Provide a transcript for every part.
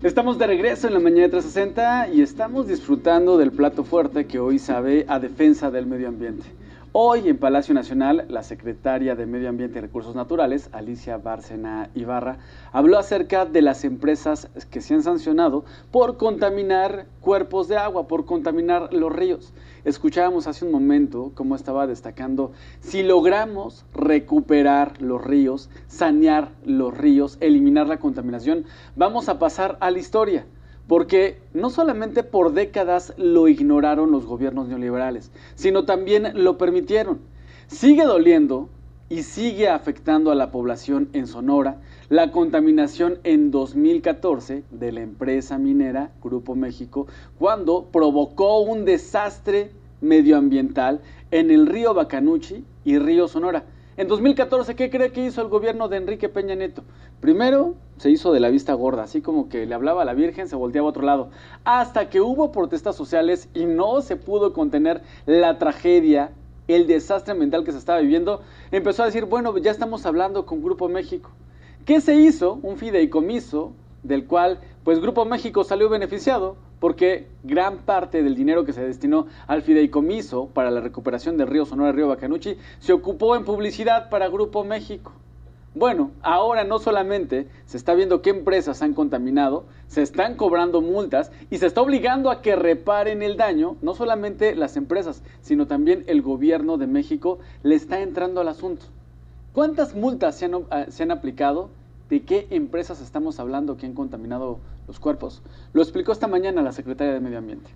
Estamos de regreso en la mañana 360 y estamos disfrutando del plato fuerte que hoy sabe a defensa del medio ambiente. Hoy en Palacio Nacional, la secretaria de Medio Ambiente y Recursos Naturales, Alicia Bárcena Ibarra, habló acerca de las empresas que se han sancionado por contaminar cuerpos de agua, por contaminar los ríos. Escuchábamos hace un momento cómo estaba destacando: si logramos recuperar los ríos, sanear los ríos, eliminar la contaminación, vamos a pasar a la historia. Porque no solamente por décadas lo ignoraron los gobiernos neoliberales, sino también lo permitieron. Sigue doliendo y sigue afectando a la población en Sonora la contaminación en 2014 de la empresa minera Grupo México, cuando provocó un desastre medioambiental en el río Bacanuchi y río Sonora. En 2014, ¿qué cree que hizo el gobierno de Enrique Peña Nieto? Primero, se hizo de la vista gorda, así como que le hablaba a la Virgen, se volteaba a otro lado, hasta que hubo protestas sociales y no se pudo contener la tragedia, el desastre ambiental que se estaba viviendo. Empezó a decir, bueno, ya estamos hablando con Grupo México. ¿Qué se hizo? Un fideicomiso del cual, pues, Grupo México salió beneficiado, porque gran parte del dinero que se destinó al fideicomiso para la recuperación del río Sonora y río Bacanuchi se ocupó en publicidad para Grupo México. Bueno, ahora no solamente se está viendo qué empresas han contaminado, se están cobrando multas y se está obligando a que reparen el daño. No solamente las empresas, sino también el gobierno de México le está entrando al asunto. ¿Cuántas multas se han aplicado? ¿De qué empresas estamos hablando que han contaminado los cuerpos? Lo explicó esta mañana la secretaria de Medio Ambiente.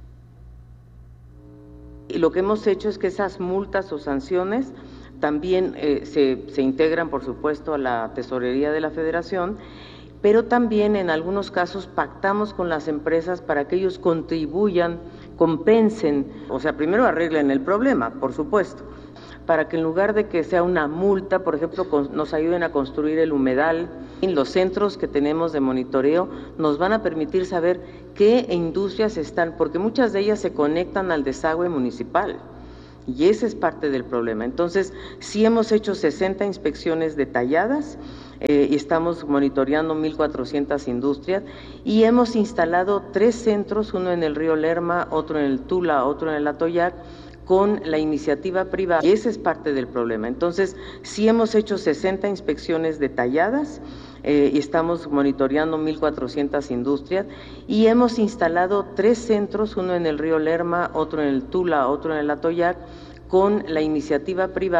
Y lo que hemos hecho es que esas multas o sanciones también se integran, por supuesto, a la tesorería de la Federación, pero también en algunos casos pactamos con las empresas para que ellos contribuyan, compensen, o sea, primero arreglen el problema, por supuesto, para que en lugar de que sea una multa, por ejemplo, nos ayuden a construir el humedal. Los centros que tenemos de monitoreo nos van a permitir saber qué industrias están, porque muchas de ellas se conectan al desagüe municipal y ese es parte del problema. Entonces, sí hemos hecho 60 inspecciones detalladas y estamos monitoreando 1,400 industrias y hemos instalado 3 centros, uno en el río Lerma, otro en el Tula, otro en el Atoyac, con la iniciativa privada, y ese es parte del problema. Entonces, sí hemos hecho 60 inspecciones detalladas y estamos monitoreando 1,400 industrias y hemos instalado 3 centros, uno en el río Lerma, otro en el Tula, otro en el Atoyac, con la iniciativa privada.